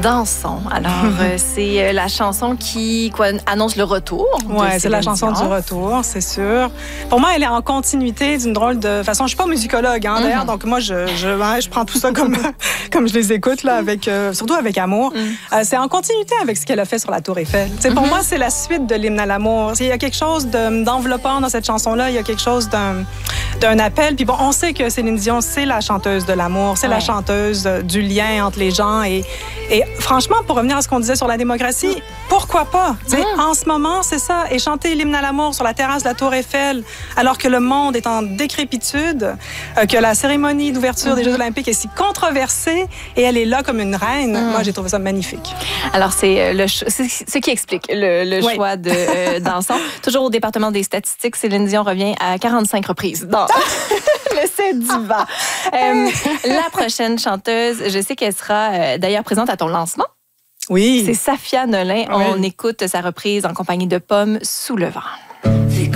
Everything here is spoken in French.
Dansons. Alors, c'est la chanson qui annonce le retour. Oui, c'est la chanson du retour, c'est sûr. Pour moi, elle est en continuité d'une drôle de façon. Je suis pas musicologue, hein, d'ailleurs, donc moi, je prends tout ça comme je les écoute, là, surtout avec amour. C'est en continuité avec ce qu'elle a fait sur la Tour Eiffel. Pour moi, c'est la suite de l'hymne à l'amour. Il y a quelque chose d'enveloppant dans cette chanson-là. Il y a quelque chose d'un appel. Puis bon, on sait que Céline Dion, c'est la chanteuse de l'amour, c'est la chanteuse du lien entre les gens. Et franchement, pour revenir à ce qu'on disait sur la démocratie, pourquoi pas? En ce moment, c'est ça. Et chanter l'hymne à l'amour sur la terrasse de la Tour Eiffel, alors que le monde est en décrépitude, que la cérémonie d'ouverture des Jeux olympiques est si controversée, et elle est là comme une reine. Moi, j'ai trouvé ça magnifique. Alors, c'est ce qui explique le choix de Dansons. Toujours au département des statistiques, Céline Dion revient à 45 reprises dans le set diva. La prochaine chanteuse, je sais qu'elle sera d'ailleurs présente à ton lancement. Oui. C'est Safia Nolin. On écoute sa reprise en compagnie de Pomme, Sous le vent.